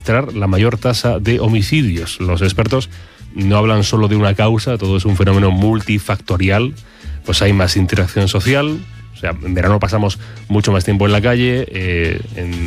la mayor tasa de homicidios. Los expertos no hablan solo de una causa, todo es un fenómeno multifactorial. Pues hay más interacción social, o sea, en verano pasamos mucho más tiempo en la calle,